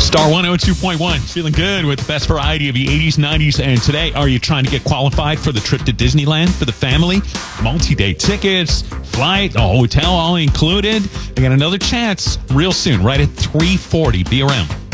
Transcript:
Star 102.1, feeling good with the best variety of the 80s, 90s, and today. Are you trying to get qualified for the trip to Disneyland for the family? Multi-day tickets, flight, hotel, all included. I got another chance real soon, right at 3:40. Be around.